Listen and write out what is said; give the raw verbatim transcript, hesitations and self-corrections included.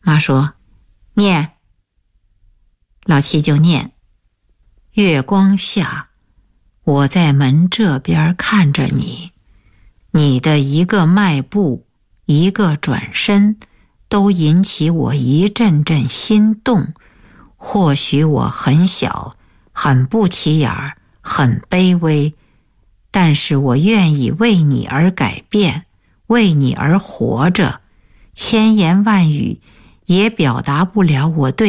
妈说：“念。”老七就念：“月光下，我在门这边看着你，你的一个迈步，一个转身，都引起我一阵阵心动。或许我很小，很不起眼儿，很卑微，但是我愿意为你而改变，为你而活着。千言万语也表达不了我对